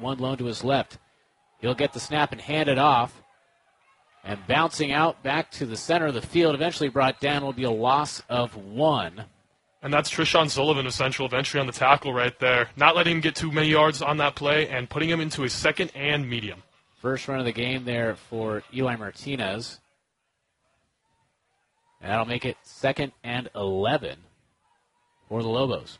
one lone to his left. He'll get the snap and hand it off. And bouncing out back to the center of the field, eventually brought down, will be a loss of 1. And that's Trishawn Sullivan of Central eventually on the tackle right there. Not letting him get too many yards on that play and putting him into a second and medium. First run of the game there for Eli Martinez. And that'll make it 2nd and 11 for the Lobos.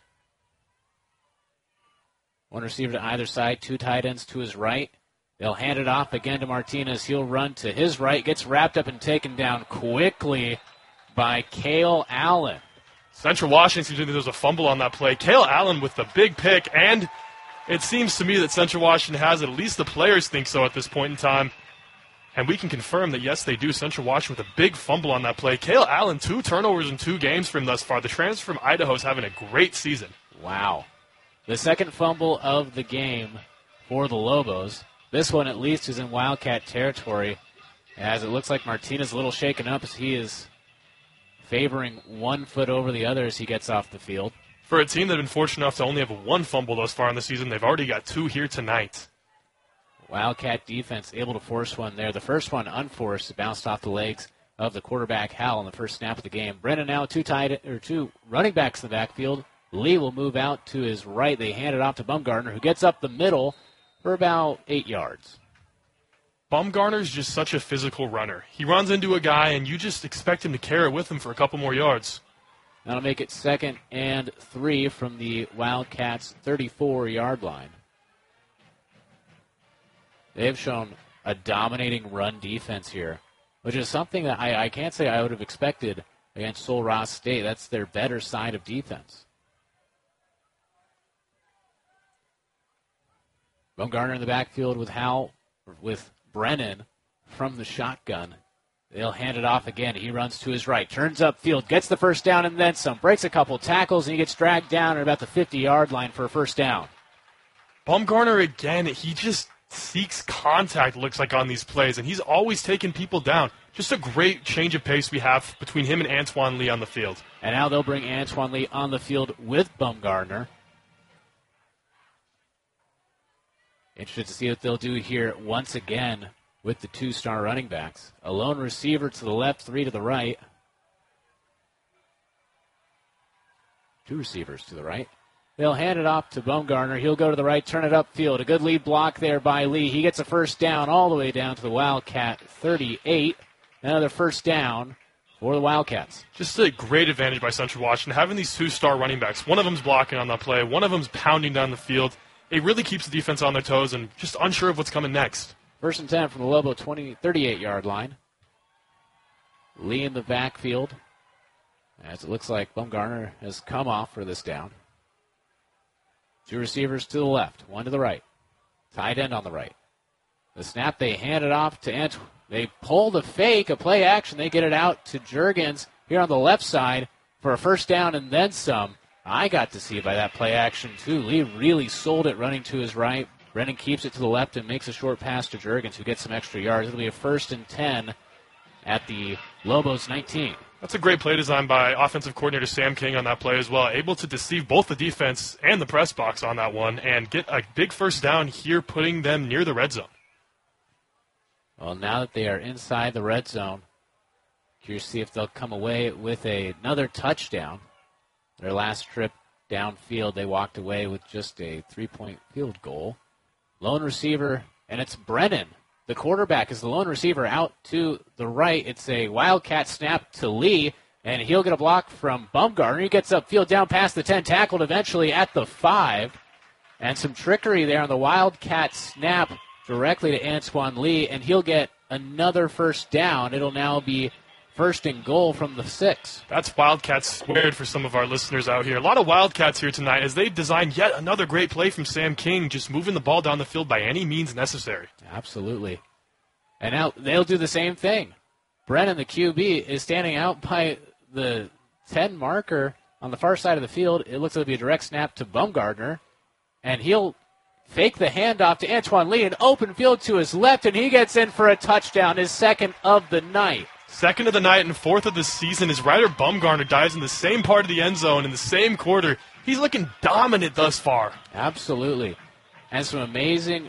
One receiver to either side, 2 tight ends to his right. They'll hand it off again to Martinez. He'll run to his right, gets wrapped up and taken down quickly by Cale Allen. Central Washington seems to think there's a fumble on that play. Cale Allen with the big pick, and it seems to me that Central Washington has, at least the players think so at this point in time. And we can confirm that, yes, they do. Central Washington with a big fumble on that play. Cale Allen, 2 turnovers in 2 games for him thus far. The transfer from Idaho is having a great season. Wow. The second fumble of the game for the Lobos. This one, at least, is in Wildcat territory, as it looks like Martinez a little shaken up as he is favoring one foot over the other as he gets off the field. For a team that have been fortunate enough to only have 1 fumble thus far in the season, they've already got 2 here tonight. Wildcat defense able to force one there. The first one unforced. It bounced off the legs of the quarterback, Howell, on the first snap of the game. Brennan now 2 running backs in the backfield. Lee will move out to his right. They hand it off to Bumgarner, who gets up the middle for about 8 yards. Bumgarner's just such a physical runner. He runs into a guy, and you just expect him to carry it with him for a couple more yards. That'll make it 2nd and 3 from the Wildcats' 34-yard line. They've shown a dominating run defense here, which is something that I can't say I would have expected against Sul Ross State. That's their better side of defense. Bumgarner in the backfield with Brennan from the shotgun. They'll hand it off again. He runs to his right, turns upfield, gets the first down and then some. Breaks a couple tackles, and he gets dragged down at about the 50-yard line for a first down. Bumgarner again, he just seeks contact, looks like, on these plays, and he's always taking people down. Just a great change of pace we have between him and Antoine Lee on the field. And now they'll bring Antoine Lee on the field with Bumgarner. Interested to see what they'll do here once again with the 2-star running backs. A lone receiver to the left, 3 to the right. 2 receivers to the right. They'll hand it off to Bumgarner. He'll go to the right, turn it upfield. A good lead block there by Lee. He gets a first down all the way down to the Wildcat 38. Another first down for the Wildcats. Just a great advantage by Central Washington, having these 2-star running backs. One of them's blocking on that play. One of them's pounding down the field. It really keeps the defense on their toes and just unsure of what's coming next. 1st and 10 from the Lobo 38-yard line. Lee in the backfield, as it looks like Bumgarner has come off for this down. 2 receivers to the left, 1 to the right. Tight end on the right. The snap, they hand it off to Antoine. They pull the fake, a play action. They get it out to Juergens here on the left side for a first down and then some. I got to see by that play action, too. Lee really sold it running to his right. Brennan keeps it to the left and makes a short pass to Juergens, who gets some extra yards. It'll be a 1st and 10 at the Lobos 19. That's a great play design by offensive coordinator Sam King on that play as well. Able to deceive both the defense and the press box on that one and get a big first down here, putting them near the red zone. Well, now that they are inside the red zone, curious to see if they'll come away with another touchdown. Their last trip downfield, they walked away with just a 3-point field goal. Lone receiver, and it's Brennan. The quarterback is the lone receiver out to the right. It's a Wildcat snap to Lee, and he'll get a block from Bumgarner. He gets upfield down past the 10, tackled eventually at the 5. And some trickery there on the Wildcat snap directly to Antoine Lee, and he'll get another first down. It'll now be 1st and goal from the 6. That's Wildcats squared for some of our listeners out here. A lot of Wildcats here tonight as they design yet another great play from Sam King, just moving the ball down the field by any means necessary. Absolutely. And now they'll do the same thing. Brennan, the QB, is standing out by the 10 marker on the far side of the field. It looks like it'll be a direct snap to Bumgarner, and he'll fake the handoff to Antoine Lee, an open field to his left, and he gets in for a touchdown, his 2nd of the night. 2nd of the night and 4th of the season as Ryder Bumgarner dives in the same part of the end zone in the same quarter. He's looking dominant thus far. Absolutely. And some amazing